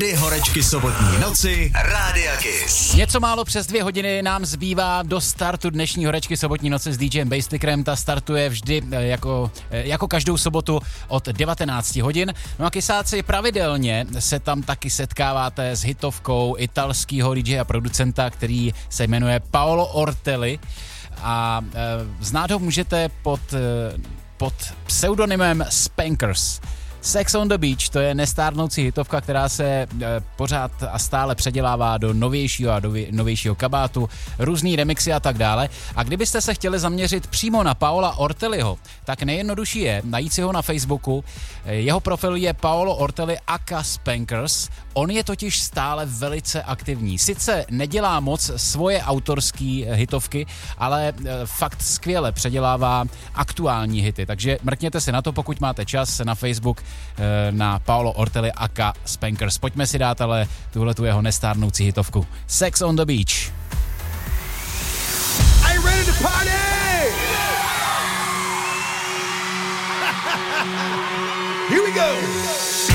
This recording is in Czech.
Trendy horečky sobotní noci Rádia Kiss. Něco málo přes 2 hodiny nám zbývá do startu dnešní horečky sobotní noci s DJem Bassleykrem. Ta startuje vždy jako každou sobotu od 19 hodin. No a kysáci, pravidelně se tam taky setkáváte s hitovkou italského DJ a producenta, který se jmenuje Paolo Ortelli a znát ho můžete pod pseudonymem Spankers. Sex on the Beach, to je nestárnoucí hitovka, která se pořád a stále předělává do novějšího a novějšího kabátu, různý remixy a tak dále. A kdybyste se chtěli zaměřit přímo na Paola Ortelliho, tak nejjednodušší je najít si ho na Facebooku. Jeho profil je Paolo Ortelli aka Spankers. On je totiž stále velice aktivní. Sice nedělá moc svoje autorský hitovky, ale fakt skvěle předělává aktuální hity. Takže mrkněte si na to, pokud máte čas, na Facebook na Paolo Ortelli aka Spankers. Pojďme si dát ale tuhletu jeho nestárnoucí hitovku. Sex on the Beach. Are you ready to party? Here we go.